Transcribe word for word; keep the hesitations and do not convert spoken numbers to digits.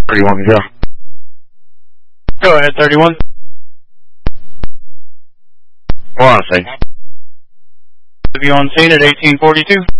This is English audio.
thirty-one, yeah. Go ahead, thirty-one. Hold on a second. Have you on scene at eighteen forty-two?